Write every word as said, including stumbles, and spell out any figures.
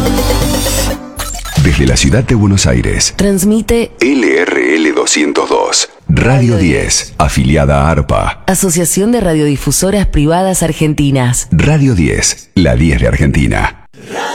Desde la ciudad de Buenos Aires, transmite L R L doscientos dos, Radio diez, afiliada a ARPA. Asociación de Radiodifusoras Privadas Argentinas. Radio diez, la diez de Argentina. Radio